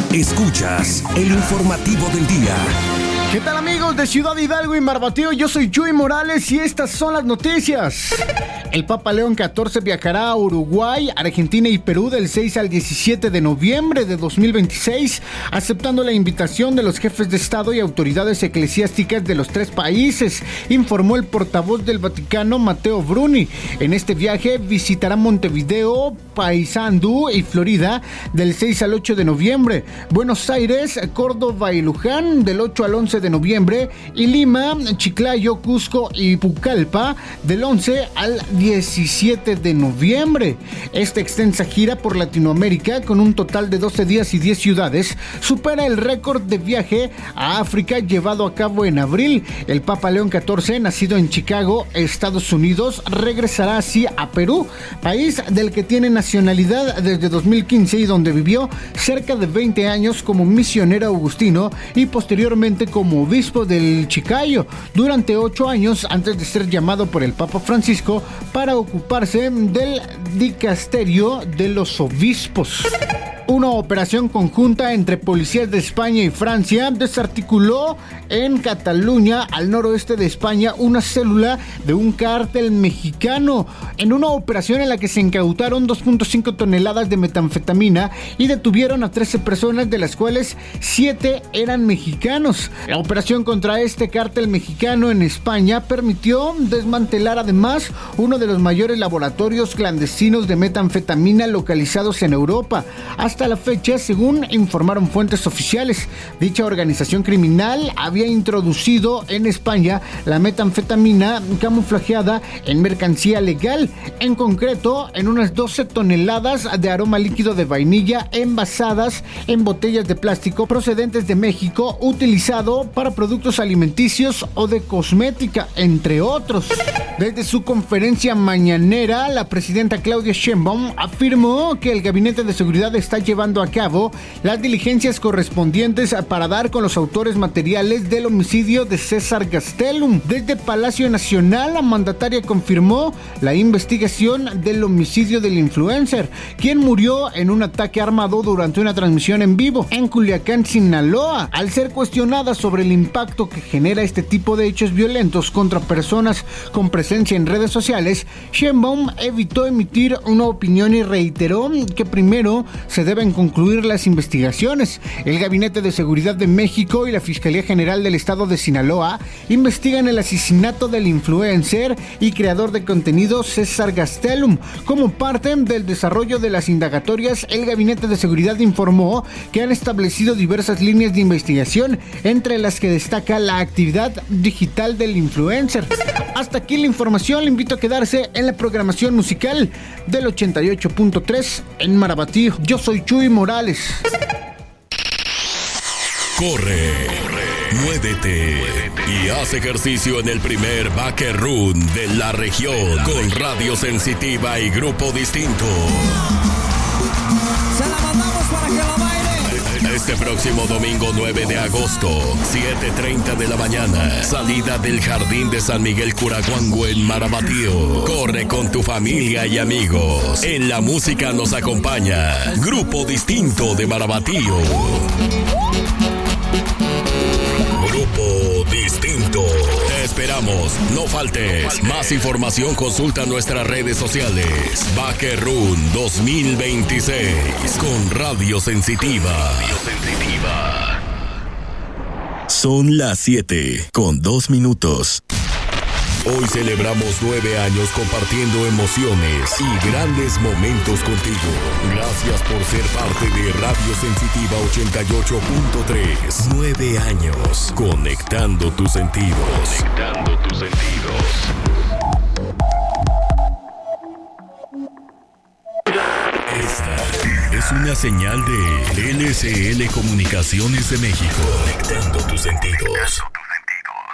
Escuchas el informativo del día. ¿Qué tal, amigos de Ciudad Hidalgo y Marbatío? Yo soy Chuy Morales y estas son las noticias. El Papa León XIV viajará a Uruguay, Argentina y Perú del 6 al 17 de noviembre de 2026, aceptando la invitación de los jefes de Estado y autoridades eclesiásticas de los tres países, informó el portavoz del Vaticano, Matteo Bruni. En este viaje visitará Montevideo, Paysandú y Florida del 6 al 8 de noviembre, Buenos Aires, Córdoba y Luján del 8 al 11 de noviembre y Lima, Chiclayo, Cusco y Pucallpa del 11 al 17 de noviembre. Esta extensa gira por Latinoamérica, con un total de 12 días y 10 ciudades, supera el récord de viaje a África llevado a cabo en abril. El Papa León XIV, nacido en Chicago, Estados Unidos, regresará así a Perú, país del que tiene nacionalidad desde 2015 y donde vivió cerca de 20 años como misionero agustino y posteriormente como obispo del Chiclayo durante 8 años antes de ser llamado por el Papa Francisco para ocuparse del dicasterio de los obispos. Una operación conjunta entre policías de España y Francia desarticuló en Cataluña, al noroeste de España, una célula de un cártel mexicano. En una operación en la que se incautaron 2.5 toneladas de metanfetamina y detuvieron a 13 personas, de las cuales 7 eran mexicanos. La operación contra este cártel mexicano en España permitió desmantelar además uno de los mayores laboratorios clandestinos de metanfetamina localizados en Europa. Hasta la fecha, según informaron fuentes oficiales, dicha organización criminal había introducido en España la metanfetamina camuflajeada en mercancía legal, en concreto en unas 12 toneladas de aroma líquido de vainilla envasadas en botellas de plástico procedentes de México, utilizado para productos alimenticios o de cosmética, entre otros. Desde su conferencia mañanera, la presidenta Claudia Sheinbaum afirmó que el Gabinete de Seguridad está llevando a cabo las diligencias correspondientes para dar con los autores materiales del homicidio de César Gastelum. Desde Palacio Nacional, la mandataria confirmó la investigación del homicidio del influencer, quien murió en un ataque armado durante una transmisión en vivo en Culiacán, Sinaloa. Al ser cuestionada sobre el impacto que genera este tipo de hechos violentos contra personas con presencia en redes sociales, Sheinbaum evitó emitir una opinión y reiteró que primero se deben concluir las investigaciones. El Gabinete de Seguridad de México y la Fiscalía General del Estado de Sinaloa investigan el asesinato del influencer y creador de contenido César Gastelum. Como parte del desarrollo de las indagatorias, el Gabinete de Seguridad informó que han establecido diversas líneas de investigación, entre las que destaca la actividad digital del influencer. Hasta aquí la información. Le invito a quedarse en la programación musical del 88.3 en Marbatío. Yo soy Chuy Morales. Corre, muévete y haz ejercicio en el primer Baque Run de la región con Radio Sensitiva y Grupo Distinto. Se la mandamos para que la baile. Este próximo domingo 9 de agosto, 7:30 de la mañana, salida del Jardín de San Miguel Curaguango en Marbatío. Corre con tu familia y amigos. En la música nos acompaña Grupo Distinto de Marbatío. Grupo Distinto. Te esperamos, no faltes. Más información, consulta nuestras redes sociales. Baque Run 2026 con Radio Sensitiva. Son las 7:02. Hoy celebramos 9 años compartiendo emociones y grandes momentos contigo. Gracias por ser parte de Radio Sensitiva 88.3. 9 años conectando tus sentidos. Esta es una señal de LCL Comunicaciones de México. Conectando tus sentidos.